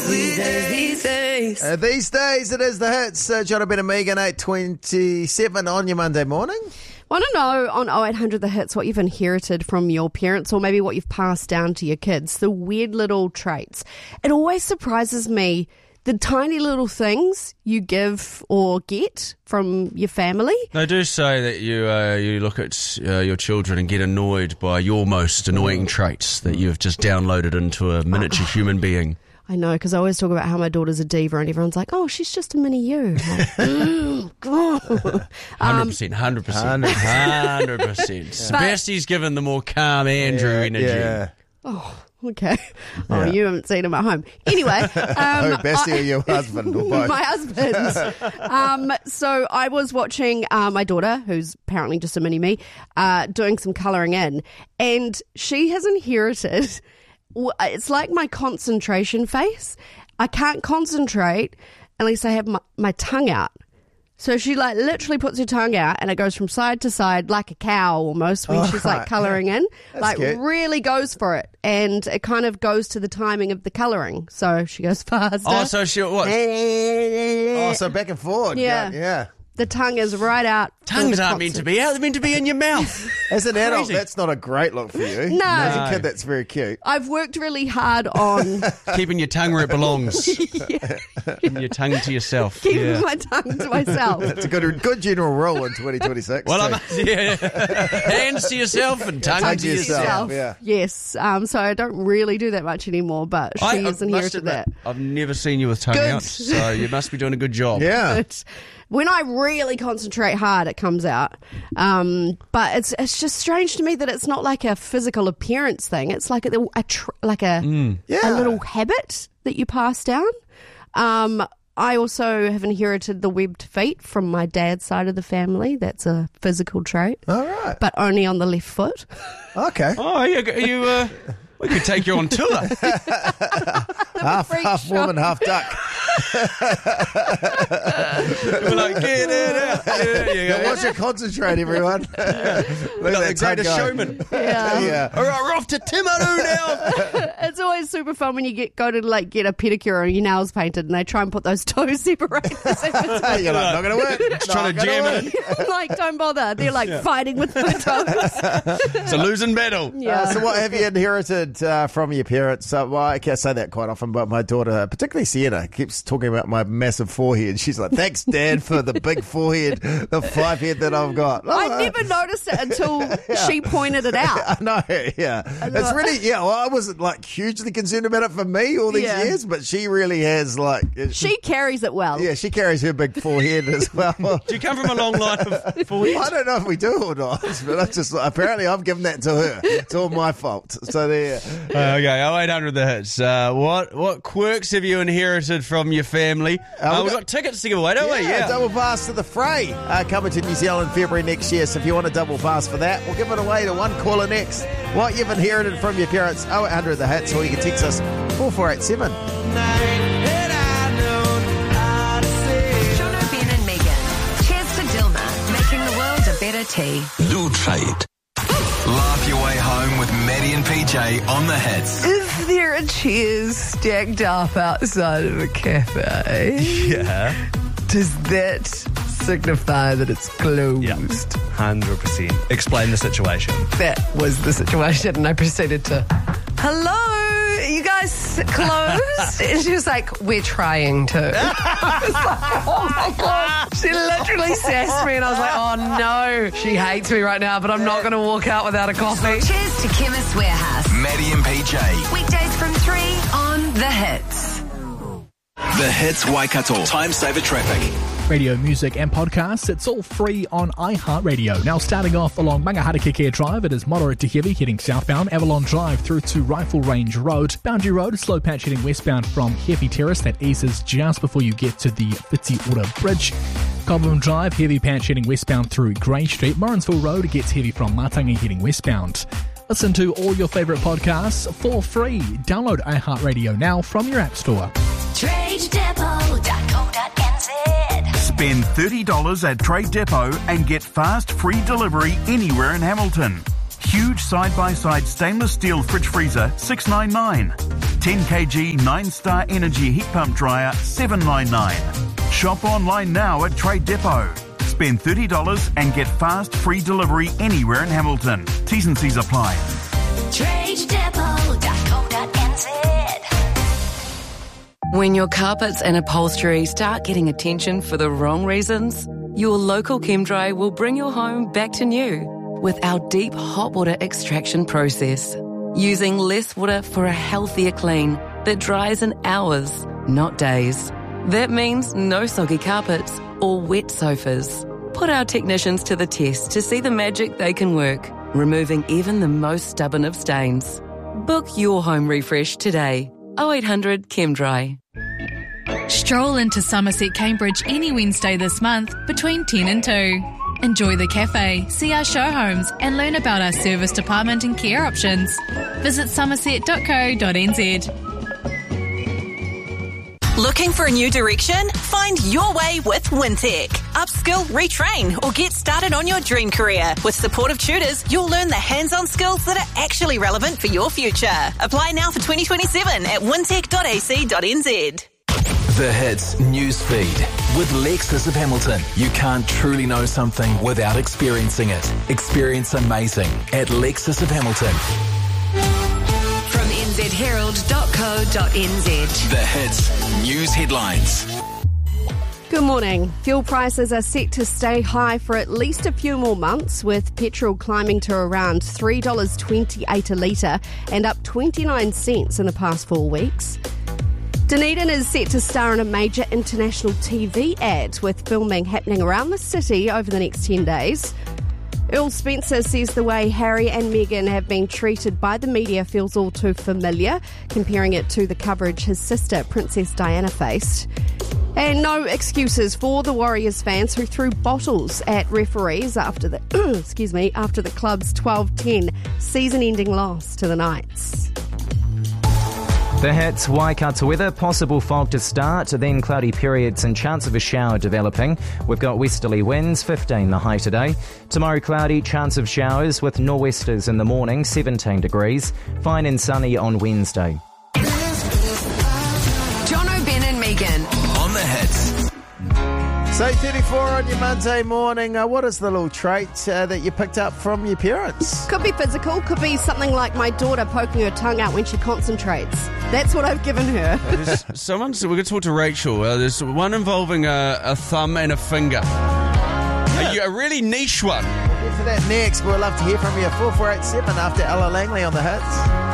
These days it is the hits. John Ben and Megan, 8:27 on your Monday morning. Want to know on 0800 The Hits what you've inherited from your parents or maybe what you've passed down to your kids, the weird little traits. It always surprises me, the tiny little things you give or get from your family. They do say that you look at your children and get annoyed by your most annoying traits that you've just downloaded into a miniature human being. I know, because I always talk about how my daughter's a diva and everyone's like, oh, she's just a mini you. Like, 100%. 100%. Sebastian's given the more calm Andrew energy. Yeah. Oh, okay. Oh, you haven't seen him at home. Anyway. Bessie or your husband or both? My husband. So I was watching my daughter, who's apparently just a mini me, doing some colouring in, and she has inherited... It's like my concentration face. I can't concentrate unless I have my tongue out. So she like literally puts her tongue out and it goes from side to side like a cow almost when she's like colouring in. That's like cute. Really goes for it. And it kind of goes to the timing of the colouring. So she goes faster. Oh, so she'll what? Oh, so back and forward. Yeah. The tongue is right out. Tongues aren't meant to be out. They're meant to be in your mouth. As an adult, Crazy. that's not a great look for you. No. As a kid, that's very cute. I've worked really hard on Keeping your tongue where it belongs. Keeping your tongue to yourself. keeping my tongue to myself. It's a good general rule in 2026. Well, too. hands to yourself and tongue to yourself. Yeah. Yes. So I don't really do that much anymore, but she has inherited that. I've never seen you with tongue Good. out, so you must be doing a good job. Yeah. But when I really concentrate hard, it comes out. But it's just strange to me that it's not like a physical appearance thing. It's like a little habit that you pass down. I also have inherited the webbed feet from my dad's side of the family. That's a physical trait. All right. But only on the left foot. Okay. Oh, you we could take you on tour. half woman, half duck. We're like, get it out. There you go. Watch it concentrate, everyone. Look at The greatest showman. Yeah. All right, we're off to Timaru now. It's always super fun when you go to like get a pedicure or your nails painted and they try and put those toe separators in between. You're like, not going to work. Just trying to jam it. I'm like, don't bother. They're like fighting with my toes. It's a losing battle. Yeah. So what have you inherited from your parents? Well, I can't say that quite often, but my daughter, particularly Sienna, keeps talking about my massive forehead. She's like, thanks, Dad, for the big forehead, the 5 head that I've got. I never noticed it until she pointed it out. I know, yeah. It's really, well, I wasn't like hugely concerned about it for me all these years, but she really has like... She carries it well. Yeah, she carries her big forehead as well. Do you come from a long line of foreheads? I don't know if we do or not, but that's just apparently I've given that to her. It's all my fault. So there. Okay, 0800 The Hits. What quirks have you inherited from your family? We've got tickets to give away, don't we? Yeah. Double pass to the Fray coming to New Zealand February next year. So if you want a double pass for that, we'll give it away to one caller next. What you've inherited from your parents, 0800 The Hits, or you can text us 4487. John Ben and Megan. Cheers to Dilma, making the world a better tea. New trait. Laugh your way home with Maddie and PJ on The Hits. Is there a chair stacked up outside of a cafe? Yeah. Does that signify that it's closed? Yeah. 100%. Explain the situation. That was the situation, and I proceeded to, hello, you guys closed? And she was like, we're trying to. I was like, oh my God. She literally sassed me, and I was like, oh no, she hates me right now, but I'm not going to walk out without a coffee. Cheers to Chemist Warehouse. Maddie and PJ. Weekdays from 3 on The Hits. The Hits Waikato. Time saver traffic. Radio, music and podcasts, it's all free on iHeartRadio. Now starting off along Mangaharakeke Drive, it is moderate to heavy heading southbound. Avalon Drive through to Rifle Range Road. Boundary Road, slow patch heading westbound from Heavy Terrace. That eases just before you get to the Whitsiorta Bridge. Cobham Drive, heavy patch heading westbound through Grey Street. Morrinsville Road gets heavy from Matangi heading westbound. Listen to all your favourite podcasts for free. Download iHeartRadio now from your app store. TradeDepot.co.nz. Spend $30 at Trade Depot and get fast free delivery anywhere in Hamilton. Huge side-by-side stainless steel fridge freezer, $699. 10 kg 9-star energy heat pump dryer, $799. Shop online now at Trade Depot. Spend $30 and get fast free delivery anywhere in Hamilton. T's and C's apply. TradeDepot.co.nz. When your carpets and upholstery start getting attention for the wrong reasons, your local ChemDry will bring your home back to new with our deep hot water extraction process. Using less water for a healthier clean that dries in hours, not days. That means no soggy carpets or wet sofas. Put our technicians to the test to see the magic they can work, removing even the most stubborn of stains. Book your home refresh today. 0800 ChemDry. Stroll into Somerset Cambridge any Wednesday this month between 10 and 2. Enjoy the cafe, see our show homes and learn about our service department and care options. Visit somerset.co.nz. Looking for a new direction? Find your way with Wintec. Upskill, retrain, or get started on your dream career. With supportive tutors, you'll learn the hands-on skills that are actually relevant for your future. Apply now for 2027 at wintec.ac.nz. The Hits news feed with Lexus of Hamilton. You can't truly know something without experiencing it. Experience amazing at Lexus of Hamilton. From nzherald.co.nz. The Hits news headlines. Good morning. Fuel prices are set to stay high for at least a few more months, with petrol climbing to around $3.28 a litre and up 29 cents in the past 4 weeks. Dunedin is set to star in a major international TV ad, with filming happening around the city over the next 10 days. Earl Spencer says the way Harry and Meghan have been treated by the media feels all too familiar, comparing it to the coverage his sister, Princess Diana, faced. And no excuses for the Warriors fans who threw bottles at referees after the after the club's 12-10 season-ending loss to the Knights. The Hits, Waikato weather, possible fog to start, then cloudy periods and chance of a shower developing. We've got westerly winds, 15 the high today. Tomorrow cloudy, chance of showers with nor'westers in the morning, 17 degrees. Fine and sunny on Wednesday. Jono, Ben and Megan. On the Hits. So 34 on your Monday morning. What is the little trait that you picked up from your parents? Could be physical, could be something like my daughter poking her tongue out when she concentrates. That's what I've given her. We're going to talk to Rachel. There's one involving a thumb and a finger. A really niche one. We'll get to that next. We'll love to hear from you. 4487 after Ella Langley on the Hits.